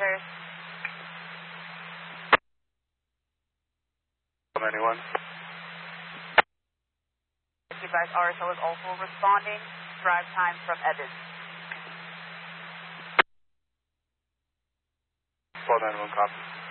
officers. 91. Advised RSO is also responding. Drive time from Evans. 1291, copy.